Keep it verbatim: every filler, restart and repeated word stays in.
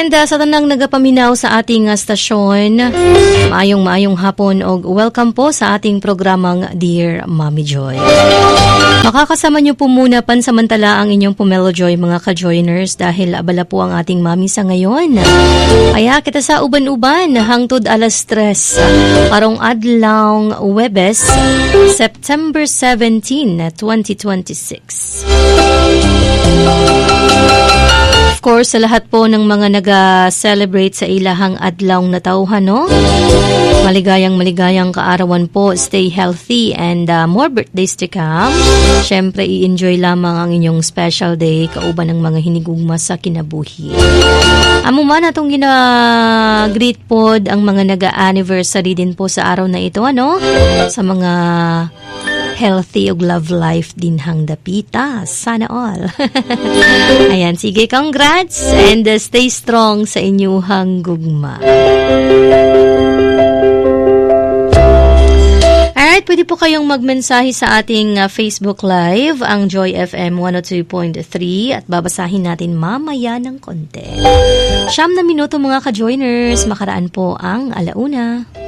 And uh, sa tanang nagapaminaw sa ating uh, stasyon, maayong-maayong hapon o welcome po sa ating programang Dear Mommy Joy. Makakasama niyo po muna pansamantala ang inyong Pomelo Joy mga ka-joiners dahil abala po ang ating mami sa ngayon. Kaya kita sa uban-uban hangtod alas tres, parong adlaw Webes, September seventeenth, twenty twenty-six. Of course, sa lahat po ng mga nag-celebrate sa ilahang adlaw na tauhan, no? Maligayang maligayang kaarawan po. Stay healthy and uh, more birthdays to come. Siyempre, i-enjoy lamang ang inyong special day kauban ng mga hinigugma sa kinabuhi. Amo man atong gina-greet po ang mga nag-anniversary din po sa araw na ito, ano? Sa mga healthy ug love life din hang dapita. Sana all. Ayan, sige, congrats and uh, stay strong sa inyuhang gugma. Alright, pwede po kayong magmensahe sa ating uh, Facebook Live, ang Joy F M one oh two point three, at babasahin natin mamaya ng konti. Siyam na minuto mga ka-joiners, makaraan po ang alauna.